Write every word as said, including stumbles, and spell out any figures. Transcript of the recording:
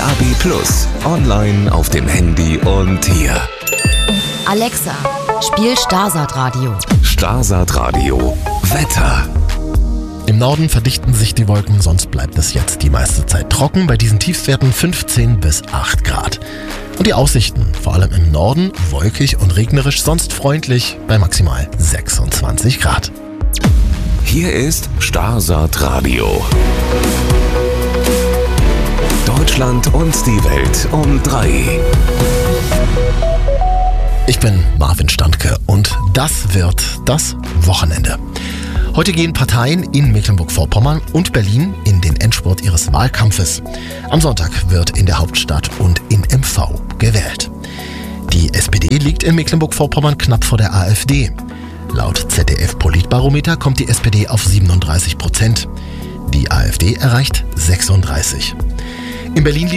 D A B plus, online auf dem Handy und hier. Alexa, spiel Starsat Radio. Starsat Radio. Wetter. Im Norden verdichten sich die Wolken, sonst bleibt es jetzt die meiste Zeit trocken. Bei diesen Tiefstwerten fünfzehn bis acht Grad. Und die Aussichten, vor allem im Norden, wolkig und regnerisch, sonst freundlich bei maximal sechsundzwanzig Grad. Hier ist Starsat Radio. Deutschland und die Welt um drei. Ich bin Marvin Standke und das wird das Wochenende. Heute gehen Parteien in Mecklenburg-Vorpommern und Berlin in den Endspurt ihres Wahlkampfes. Am Sonntag wird in der Hauptstadt und in M V gewählt. Die S P D liegt in Mecklenburg-Vorpommern knapp vor der A f D. Laut Z D F-Politbarometer kommt die S P D auf siebenunddreißig Prozent. Die A f D erreicht sechsunddreißig. In Berlin